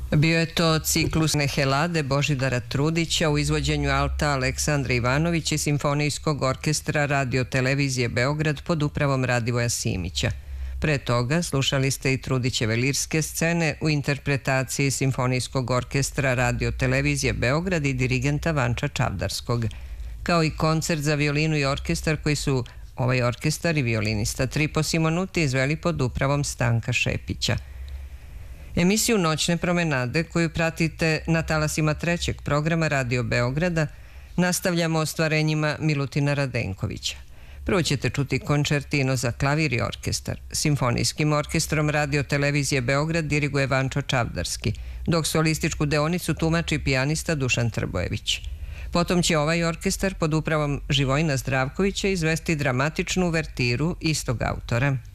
Bio je to ciklus Nehelade Božidara Trudića u izvođenju alta Aleksandra Ivanovića i Simfonijskog orkestra Radio Televizije Beograd pod upravom Radivoja Simića. Pre toga slušali ste i Trudićeve lirske scene u interpretaciji Simfonijskog orkestra Radio Televizije Beograd i dirigenta Vanča Čavdarskog, kao i koncert za violinu i orkestar koji su ovaj orkestar i violinista Tripo Simonuti izveli pod upravom Stanka Šepića. Emisiju Noćne promenade, koju pratite na talasima trećeg programa Radio Beograda, nastavljamo ostvarenjima Milutina Radenkovića. Prvo ćete čuti končertino za klavir i orkestar. Simfonijskim orkestrom Radio Televizije Beograd diriguje Vančo Čavdarski, dok solističku deonicu tumači pijanista Dušan Trbojević. Potom će ovaj orkestar pod upravom Živojina Zdravkovića izvesti dramatičnu uvertiru istog autora.